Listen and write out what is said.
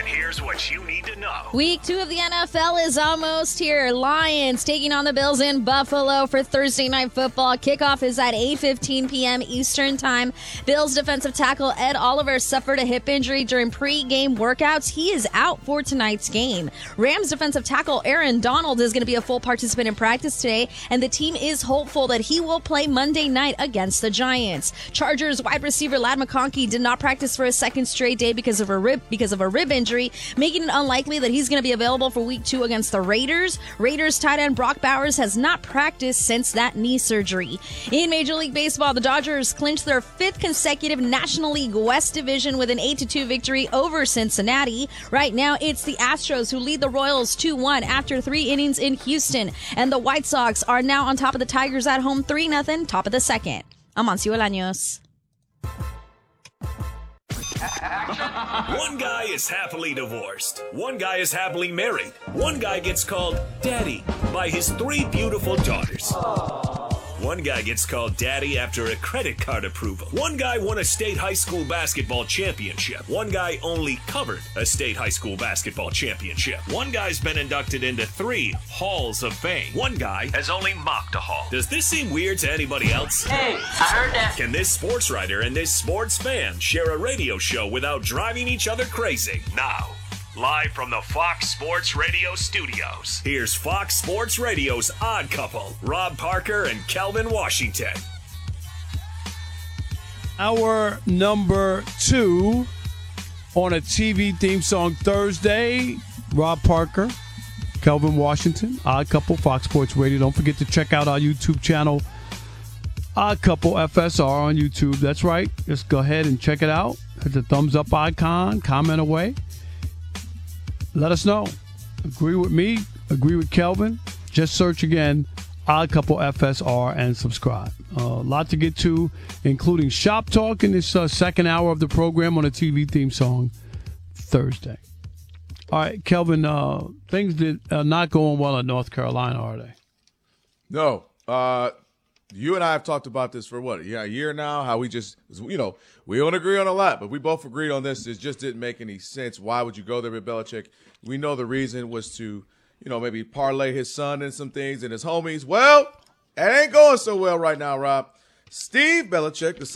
Here's what you need to know. Week 2 of the NFL is almost here. Lions taking on the Bills in Buffalo for Thursday Night Football. Kickoff is at 8:15 p.m. Eastern Time. Bills defensive tackle Ed Oliver suffered a hip injury during pre-game workouts. He is out for tonight's game. Rams defensive tackle Aaron Donald is going to be a full participant in practice today, and the team is hopeful that he will play Monday night against the Giants. Chargers wide receiver Ladd McConkey did not practice for a second straight day because of a rib injury, making it unlikely that he's going to be available for Week 2 against the Raiders. Raiders tight end Brock Bowers has not practiced since that knee surgery. In Major League Baseball, the Dodgers clinched their 5th consecutive National League West Division with an 8-2 victory over Cincinnati. Right now, it's the Astros who lead the Royals 2-1 after 3 innings in Houston. And the White Sox are now on top of the Tigers at home 3-0, top of the second. Amancio Bolaños. One guy is happily divorced. One guy is happily married. One guy gets called Daddy by his 3 beautiful daughters. One guy gets called Daddy after a credit card approval. One guy won a state high school basketball championship. One guy only covered a state high school basketball championship. One guy's been inducted into 3 halls of fame. One guy has only mocked a hall. Does this seem weird to anybody else? Hey, I heard that. Can this sports writer and this sports fan share a radio show without driving each other crazy? Now, live from the Fox Sports Radio studios, here's Fox Sports Radio's Odd Couple, Rob Parker and Kelvin Washington. Our number 2 on a TV theme song Thursday, Rob Parker, Kelvin Washington, Odd Couple, Fox Sports Radio. Don't forget to check out our YouTube channel, Odd Couple FSR on YouTube. That's right. Just go ahead and check it out. Hit the thumbs up icon, comment away. Let us know. Agree with me, agree with Kelvin. Just search again, Odd Couple FSR, and subscribe. A lot to get to, including Shop Talk in this second hour of the program on a TV theme song Thursday. All right, Kelvin, things did not going well in North Carolina, are they? No. You and I have talked about this for a year now, how we just, we don't agree on a lot, but we both agreed on this. It just didn't make any sense. Why would you go there with Belichick? We know the reason was to, maybe parlay his son in some things and his homies. Well, it ain't going so well right now, Rob. Steve Belichick, the